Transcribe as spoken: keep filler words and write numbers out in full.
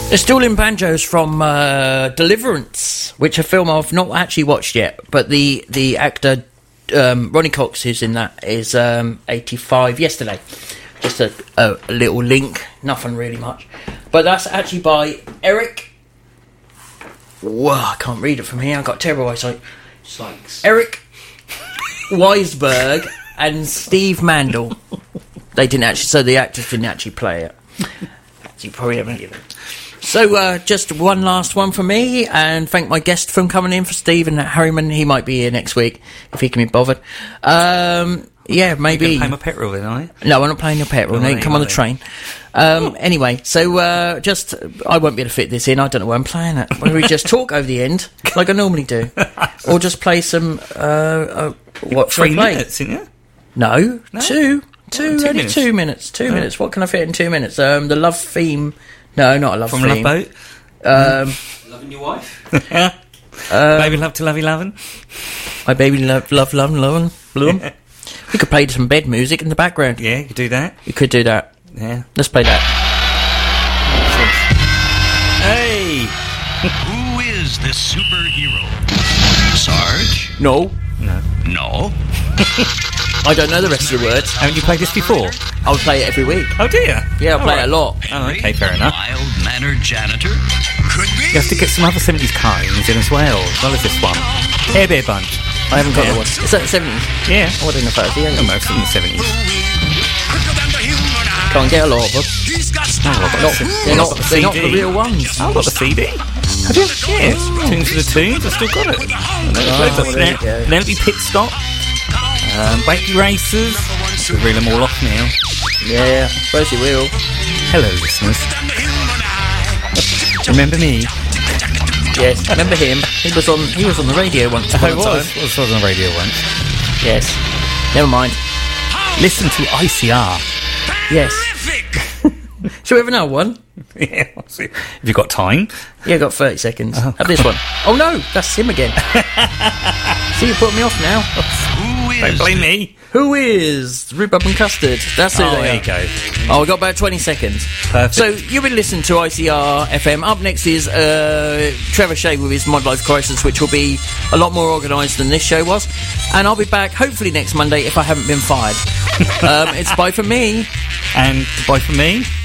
The Stolen Banjos from uh, Deliverance, which a film I've not actually watched yet, but the the actor um, Ronnie Cox, who's in that, is um, eighty-five yesterday. Just a, a, a little link, nothing really much. But that's actually by Eric... Whoa, I can't read it from here, I've got terrible eyesight. Sykes. Eric Weisberg and Steve Mandel. They didn't actually... So the actors didn't actually play it. You probably haven't either. So, uh, just one last one from me, and thank my guest for coming in, for Stephen Harriman. He might be here next week, if he can be bothered. Um, yeah, maybe... You're going to pay my petrol then, are you? No, I'm not paying your petrol. No, no, come on the train. Um, anyway, so, uh, just... I won't be able to fit this in. I don't know where I'm playing it. Whether we just talk over the end, like I normally do. Or just play some... Uh, uh, what Three play? minutes, isn't it? No, no, two. Two, two only minutes. two minutes. Two oh. minutes. What can I fit in two minutes? Um, the love theme... No, not a love From theme. Love Boat? Um, Loving your wife? uh, baby love to lovey lovin'? My baby love, love, love, lovin', lovin'. We could play some bed music in the background. Yeah, you could do that. You could do that. Yeah. Let's play that. Hey! Who is this superhero? Sarge? No. No. No. I don't know the rest of the words. Haven't you played this before? I would play it every week. Oh, do you? Yeah, I oh, play right. it a lot. Oh, okay, fair enough. Mild-mannered janitor? Could be. You have to get some other seventies kinds in as well, as well as this one. Hair Bear Bunch. I haven't got Yeah. the one. Is that the seventies? Yeah. I wasn't in the first. Yeah, Oh, most in the seventies. can't get a lot of them. Not, they're not, the they're not C the D. real ones. I've got the C D. Have you? Yeah. Tunes for the Tunes, I've still got it. And then Oh, loads of there you Pen- go. Penelope Pit Stop. Um, Wakey Racers. We'll reel them all off now. Yeah, suppose you will. Hello, listeners. Remember me? Yes, remember him? He was on. He was on the radio once. upon I a was. time. I was on the radio once. Yes. Never mind. Listen to I C R. Yes. Shall we have another one? Yeah, I'll see. Have you got time? Yeah, got thirty seconds. Oh, have this one. Oh no, that's him again. See, you put me off now. Who is Don't blame me. Who is Rhubarb and Custard? That's who Oh, they there are. you go. Oh, we got about twenty seconds. Perfect. So you've been listening to I C R F M. Up next is uh, Trevor Shea with his Mod Life Crisis, which will be a lot more organised than this show was. And I'll be back hopefully next Monday if I haven't been fired. um, it's bye from me. And bye from me.